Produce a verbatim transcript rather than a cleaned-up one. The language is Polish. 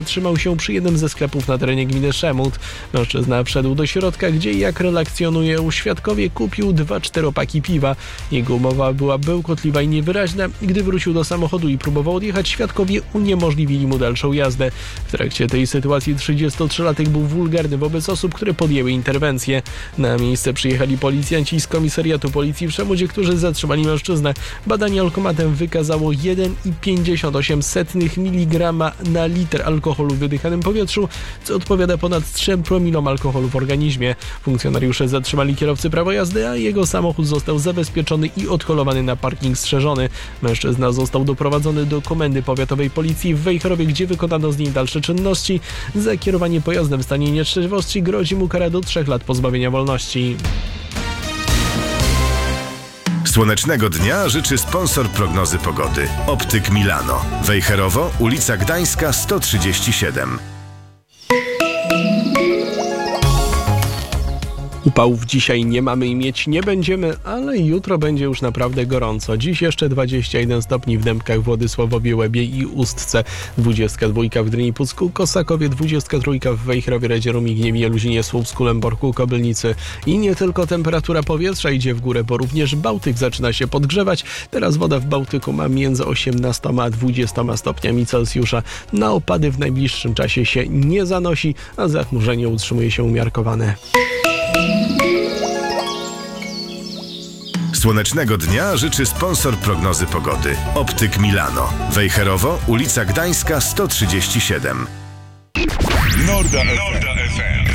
Trzymał się przy jednym ze sklepów na terenie gminy Szemut. Mężczyzna wszedł do środka, gdzie, jak relacjonują świadkowie, kupił dwa czteropaki piwa. Jego umowa była bełkotliwa i niewyraźna. Gdy wrócił do samochodu i próbował odjechać, świadkowie uniemożliwili mu dalszą jazdę. W trakcie tej sytuacji trzydziestotrzylatek był wulgarny wobec osób, które podjęły interwencję. Na miejsce przyjechali policjanci z komisariatu policji w Szemucie, którzy zatrzymali mężczyznę. Badanie alkomatem wykazało jeden i pięćdziesiąt osiem miligrama na litr alkoholu w wydychanym powietrzu, co odpowiada ponad trzem promilom alkoholu w organizmie. Funkcjonariusze zatrzymali kierowcę prawa jazdy, a jego samochód został zabezpieczony i odholowany na parking strzeżony. Mężczyzna został doprowadzony do Komendy Powiatowej Policji w Wejherowie, gdzie wykonano z nim dalsze czynności. Za kierowanie pojazdem w stanie nietrzeźwości grozi mu kara do trzech lat pozbawienia wolności. Słonecznego dnia życzy sponsor prognozy pogody. Optyk Milano. Wejherowo, ulica Gdańska sto trzydzieści siedem. Upałów dzisiaj nie mamy i mieć nie będziemy, ale jutro będzie już naprawdę gorąco. Dziś jeszcze dwadzieścia jeden stopni w Dębkach, Władysławowie, Łebie i Ustce, dwadzieścia dwa w Gdyni, Pucku, Kosakowie, dwadzieścia trzy w Wejherowie, Radzieru, Migniewie, Luzinie, Słupsku, Lęborku, Kobylnicy. I nie tylko temperatura powietrza idzie w górę, bo również Bałtyk zaczyna się podgrzewać. Teraz woda w Bałtyku ma między osiemnastoma a dwudziestoma stopniami Celsjusza. Na opady w najbliższym czasie się nie zanosi, a zachmurzenie utrzymuje się umiarkowane. Słonecznego dnia życzy sponsor prognozy pogody. Optyk Milano. Wejherowo, ulica Gdańska sto trzydzieści siedem. Norda F M.